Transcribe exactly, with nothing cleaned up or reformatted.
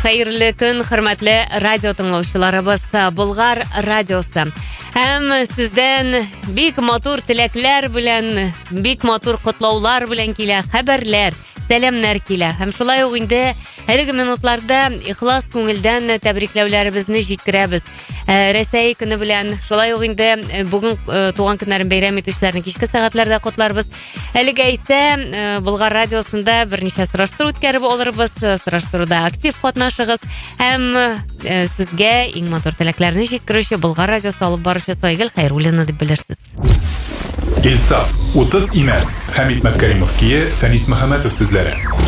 Хәерле көн, хөрмәтле радио тыңлаучыларыбыз, Болгар радиосы. Һәм сездән бик матур теләкләр белән, бик матур котлаулар белән килә хәбәрләр, сәламнар килә. Һәм шулай ук инде әлеге минутларда ихлас күңелдән тәбрикләүләребезне җиткерәбез. Рәсәй көне белән, шулай ук инде бүген туган көннәрен бәйрәм итүчеләрне кичке сәгатьләрдә котларбыз. Әлегә исә Болгар радиосында берничә сораштыру үткәреп алырбыз. Сораштыруда актив катнашыгыз һәм сезгә иң матур теләкләрне җиткерүче Болгар радиосы алып баручы Сайгөл Хәйруллина дип белерсез. Илсаф, утыз имән, Хәмит Мәткәримов кие, Фәнис Мөхәммәтов сүзләре.